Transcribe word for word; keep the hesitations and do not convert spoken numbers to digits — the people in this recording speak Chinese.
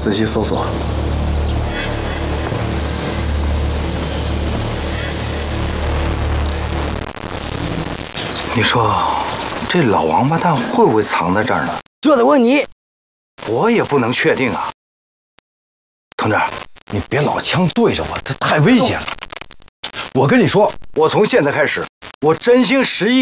仔细搜索。 你说，这老王八蛋会不会藏在这儿呢？ 这得问你。 我也不能确定啊。同志， 你别老枪对着我，这太危险了。我跟你说， 我从现在开始，我真心实意